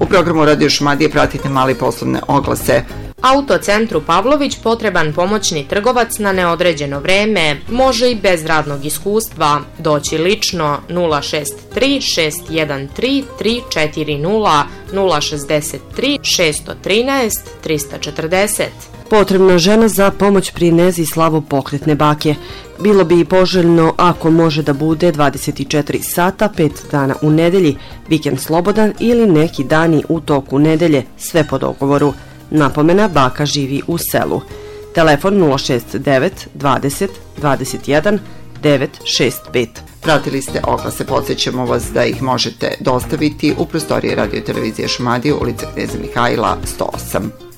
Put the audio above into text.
U programu Radio Šumadije pratite male i poslovne oglase. Autocentru Pavlović potreban pomoćni trgovac na neodređeno vreme, može i bez radnog iskustva. Doći lično 063 613 340 063 613 340. Potrebna žena za pomoć pri nezi slavopokretne bake. Bilo bi poželjno ako može da bude 24 sata, 5 dana u nedelji, vikend slobodan ili neki dani u toku nedelje, sve po dogovoru. Napomena, baka živi u selu. Telefon 069 20 21 965. Pratili ste oglase, podsjećamo vas da ih možete dostaviti u prostorije Radio Televizije Šumadije, ulica Kneza Mihajla 108.